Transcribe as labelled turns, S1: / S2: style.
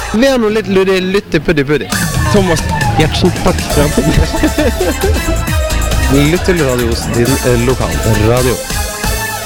S1: Vær nå litt lytte-puddi-puddi. Thomas Gjertsen, takk. Lytte til radios din lokal radio.